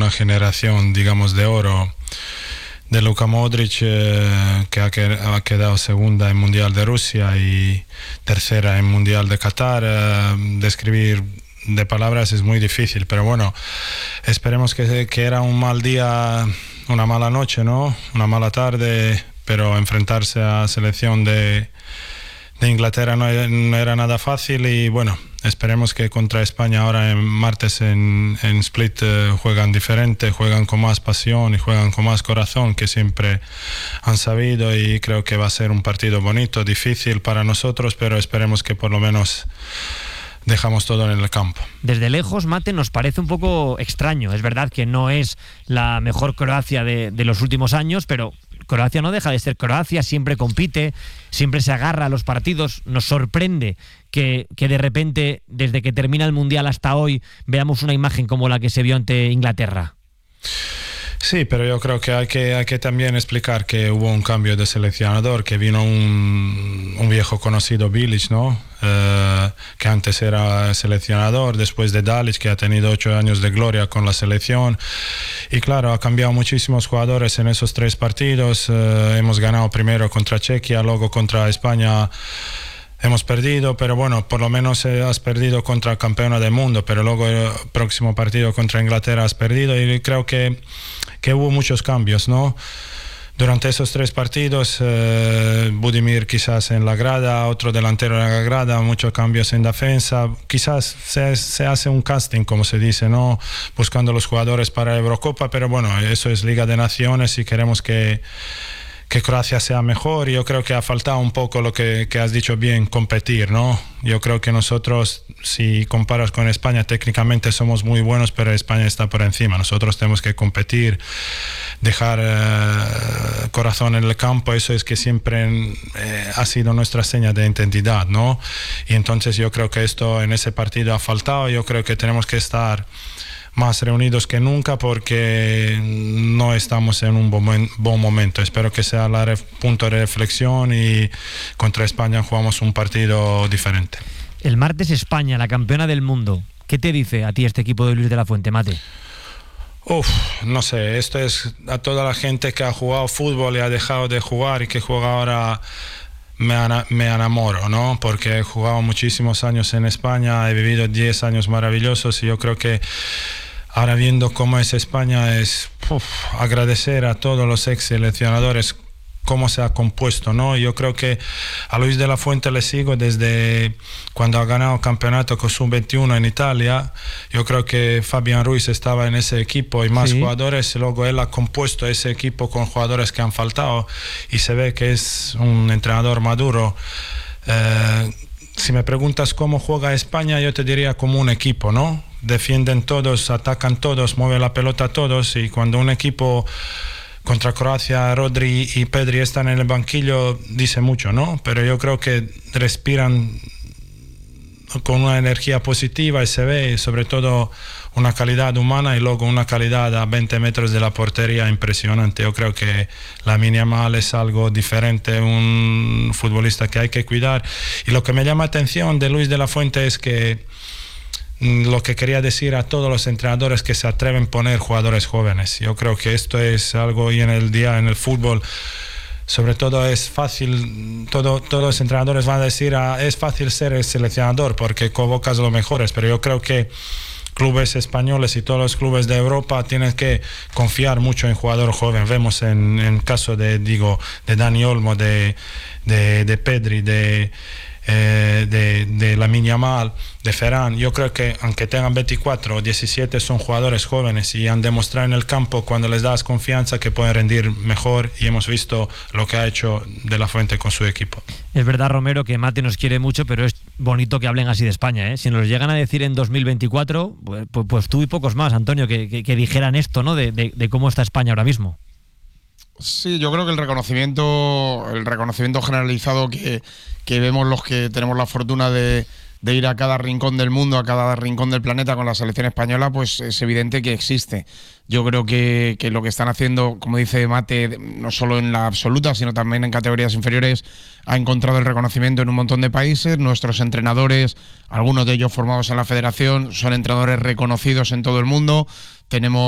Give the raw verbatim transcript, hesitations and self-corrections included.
una generación, digamos, de oro de Luka Modric, eh, que ha, que ha quedado segunda en Mundial de Rusia y tercera en Mundial de Qatar. Eh, describir de palabras es muy difícil, pero bueno, esperemos que, que era un mal día, una mala noche, ¿no? Una mala tarde, pero enfrentarse a la selección de, de Inglaterra no, no era nada fácil y bueno, esperemos que contra España ahora en martes en, en Split eh, juegan diferente, juegan con más pasión y juegan con más corazón que siempre han sabido, y creo que va a ser un partido bonito, difícil para nosotros, pero esperemos que por lo menos dejamos todo en el campo. Desde lejos, Mate, nos parece un poco extraño. Es verdad que no es la mejor Croacia de, de los últimos años, pero Croacia no deja de ser Croacia, siempre compite, siempre se agarra a los partidos. Nos sorprende que, que de repente, desde que termina el Mundial hasta hoy, veamos una imagen como la que se vio ante Inglaterra. Sí, pero yo creo que hay que, hay que también explicar que hubo un cambio de seleccionador, que vino un, un viejo conocido, Bilic, ¿no? Eh, que antes era seleccionador, después de Dalic, que ha tenido ocho años de gloria con la selección. Y claro, ha cambiado muchísimos jugadores en esos tres partidos. Eh, hemos ganado primero contra Chequia, luego contra España hemos perdido, pero bueno, por lo menos eh, has perdido contra el campeona del mundo, pero luego el próximo partido contra Inglaterra has perdido, y creo que, que hubo muchos cambios, ¿no? Durante esos tres partidos, eh, Budimir quizás en la grada, otro delantero en la grada, muchos cambios en defensa, quizás se, se hace un casting, como se dice, ¿no? Buscando los jugadores para Eurocopa, pero bueno, eso es Liga de Naciones y queremos que que Croacia sea mejor, y yo creo que ha faltado un poco lo que, que has dicho bien, competir, ¿no? Yo creo que nosotros, si comparas con España, técnicamente somos muy buenos, pero España está por encima. Nosotros tenemos que competir, dejar eh, corazón en el campo, eso es que siempre eh, ha sido nuestra seña de identidad, ¿no? Y entonces yo creo que esto en ese partido ha faltado. Yo creo que tenemos que estar más reunidos que nunca porque no estamos en un buen, buen momento. Espero que sea el punto de reflexión y contra España jugamos un partido diferente. El martes España, la campeona del mundo. ¿Qué te dice a ti este equipo de Luis de la Fuente, Mate? Uf, no sé, esto es a toda la gente que ha jugado fútbol y ha dejado de jugar y que juega ahora. Me, ana, me enamoro, ¿no? Porque he jugado muchísimos años en España, he vivido diez años maravillosos, y yo creo que ahora viendo cómo es España es uf, agradecer a todos los ex seleccionadores cómo se ha compuesto, ¿no? Yo creo que a Luis de la Fuente le sigo desde cuando ha ganado campeonato con sub veintiuno en Italia. Yo creo que Fabián Ruiz estaba en ese equipo y más sí. jugadores, luego él ha compuesto ese equipo con jugadores que han faltado y se ve que es un entrenador maduro. Eh, si me preguntas cómo juega España, yo te diría como un equipo, ¿no? Defienden todos, atacan todos, mueven la pelota todos, y cuando un equipo contra Croacia, Rodri y Pedri están en el banquillo, dice mucho, ¿no? Pero yo creo que respiran con una energía positiva y se ve sobre todo una calidad humana y luego una calidad a veinte metros de la portería impresionante. Yo creo que Lamine Yamal es algo diferente, un futbolista que hay que cuidar. Y lo que me llama atención de Luis de la Fuente es que lo que quería decir a todos los entrenadores que se atreven a poner jugadores jóvenes. Yo creo que esto es algo hoy en el día en el fútbol. Sobre todo es fácil, todo, todos los entrenadores van a decir ah, es fácil ser el seleccionador porque convocas a los mejores, pero yo creo que clubes españoles y todos los clubes de Europa tienen que confiar mucho en jugador joven. Vemos en el caso de, digo, de Dani Olmo, de, de, de Pedri, de Eh, de, de Lamine Yamal, de Ferran. Yo creo que aunque tengan veinticuatro o diecisiete son jugadores jóvenes y han demostrado en el campo cuando les das confianza que pueden rendir mejor, y hemos visto lo que ha hecho de la Fuente con su equipo. Es verdad, Romero, que Mate nos quiere mucho, pero es bonito que hablen así de España, ¿eh? Si nos llegan a decir en dos mil veinticuatro, pues, pues tú y pocos más, Antonio, que, que, que dijeran esto, ¿no? De, de, de cómo está España ahora mismo. Sí, yo creo que el reconocimiento, el reconocimiento generalizado que, que vemos los que tenemos la fortuna de, de ir a cada rincón del mundo, a cada rincón del planeta con la selección española, pues es evidente que existe. Yo creo que, que lo que están haciendo, como dice Mate, no solo en la absoluta, sino también en categorías inferiores, ha encontrado el reconocimiento en un montón de países. Nuestros entrenadores, algunos de ellos formados en la federación, son entrenadores reconocidos en todo el mundo. Tenemos